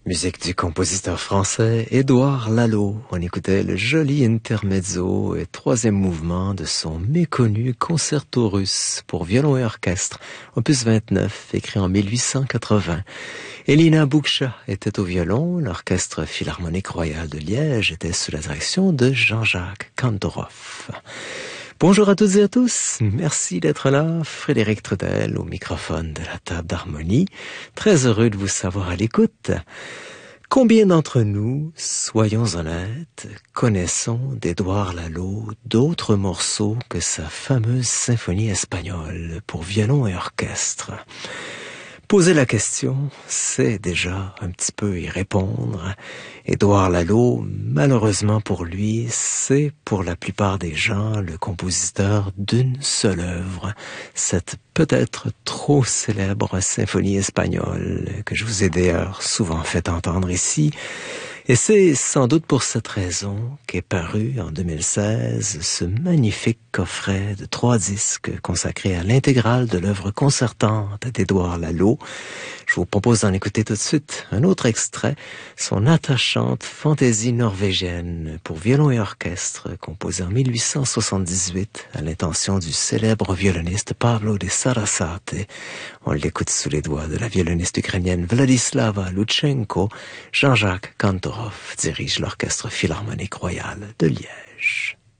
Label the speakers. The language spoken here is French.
Speaker 1: Musique du compositeur français Édouard Lalo. On écoutait le joli intermezzo et troisième mouvement de son méconnu concerto russe pour violon et orchestre, opus 29, écrit en 1880. Elina Boukcha était au violon, l'orchestre philharmonique royal de Liège était sous la direction de Jean-Jacques Kantorov. Bonjour à toutes et à tous, merci d'être là, Frédéric Trudel au microphone de la table d'harmonie, très heureux de vous savoir à l'écoute. Combien d'entre nous, soyons honnêtes, connaissons d'Édouard Lalo d'autres morceaux que sa fameuse symphonie espagnole pour violon et orchestre? Poser la question, c'est déjà un petit peu y répondre. Édouard Lalo, malheureusement pour lui, c'est pour la plupart des gens le compositeur d'une seule œuvre, cette peut-être trop célèbre symphonie espagnole que je vous ai d'ailleurs souvent fait entendre ici. Et c'est sans doute pour cette raison qu'est paru en 2016 ce magnifique coffret de 3 disques consacré à l'intégrale de l'œuvre concertante d'Édouard Lalo. Je vous propose d'en écouter tout de suite un autre extrait, son attachante fantaisie norvégienne pour violon et orchestre, composée en 1878 à l'intention du célèbre violoniste Pavlo de Sarasate. On l'écoute sous les doigts de la violoniste ukrainienne Vladislava Lutchenko. Jean-Jacques Kantorov dirige l'Orchestre philharmonique royal de Liège.